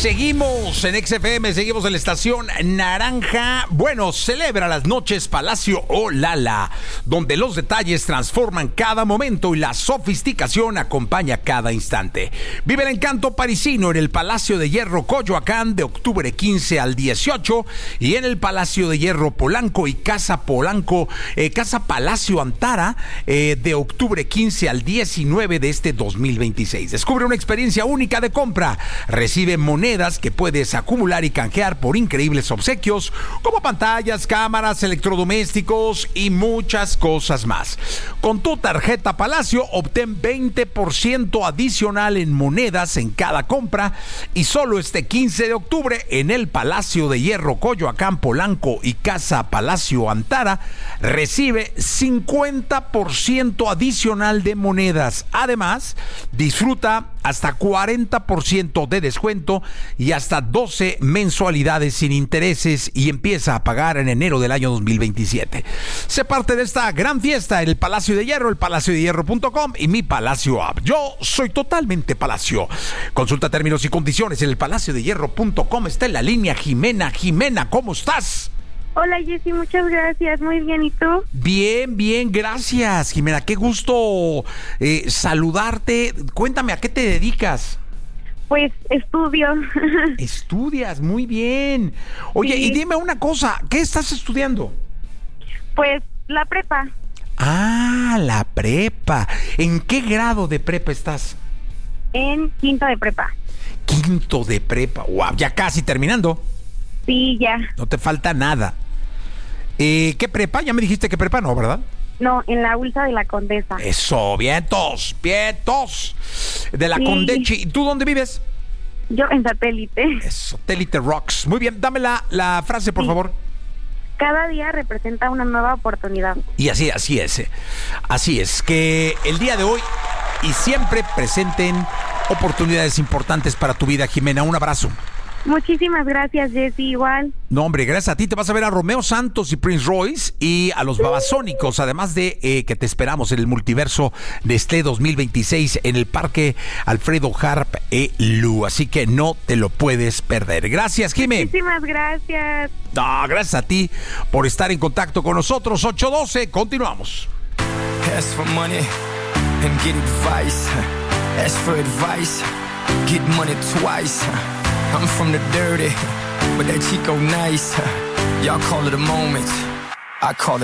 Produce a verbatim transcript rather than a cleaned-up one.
Seguimos en X F M, seguimos en la estación naranja. Bueno, celebra las noches Palacio Olala, donde los detalles transforman cada momento y la sofisticación acompaña cada instante. Vive el encanto parisino en el Palacio de Hierro Coyoacán de octubre quince al dieciocho y en el Palacio de Hierro Polanco y Casa Polanco, eh, Casa Palacio Antara eh, de octubre quince al diecinueve de este dos mil veintiséis. Descubre una experiencia única de compra. Recibe monedas que puedes acumular y canjear por increíbles obsequios como pantallas, cámaras, electrodomésticos y muchas cosas más. Con tu tarjeta Palacio obtén veinte por ciento adicional en monedas en cada compra y solo este quince de octubre en el Palacio de Hierro Coyoacán, Polanco y Casa Palacio Antara recibe cincuenta por ciento adicional de monedas. Además, disfruta hasta cuarenta por ciento de descuento y hasta doce mensualidades sin intereses y empieza a pagar en enero del año dos mil veintisiete. Sé parte de esta gran fiesta en el Palacio de Hierro, el palacio de hierro punto com y mi Palacio App. Yo soy totalmente Palacio. Consulta términos y condiciones en el palacio de hierro punto com. Está en la línea Jimena. Jimena, ¿cómo estás? Hola Jessy, muchas gracias, muy bien, ¿y tú? Bien, bien, gracias Jimena, qué gusto eh, saludarte. Cuéntame, ¿a qué te dedicas? Pues estudio. Estudias, muy bien. Oye, sí. Y dime una cosa, ¿qué estás estudiando? Pues la prepa. Ah, la prepa. ¿En qué grado de prepa estás? En quinto de prepa. Quinto de prepa, wow, ya casi terminando. Sí, ya. No te falta nada. Eh, ¿Qué prepa? Ya me dijiste que prepa no, ¿verdad? No, en la U L S A de la Condesa. Eso, vientos, vientos. De la sí. Condechi. ¿Y tú dónde vives? Yo en Satélite. Eso, Satélite Rocks. Muy bien, dame la, la frase, por sí. favor. Cada día representa una nueva oportunidad. Y así, así es. Eh. Así es, que el día de hoy y siempre presenten oportunidades importantes para tu vida, Jimena. Un abrazo. Muchísimas gracias, Jessy, igual. No, hombre, gracias a ti. Te vas a ver a Romeo Santos y Prince Royce y a los Babasónicos, además de eh, que te esperamos en el multiverso de este dos mil veintiséis en el Parque Alfredo Harp E. Lu. Así que no te lo puedes perder. Gracias, Jimé. Muchísimas gracias. No, gracias a ti por estar en contacto con nosotros. ocho doce, continuamos. Ask for money and get advice. Ask for advice, get money twice. I'm from the dirty, but that Chico nice. Y'all call it a moment, I call it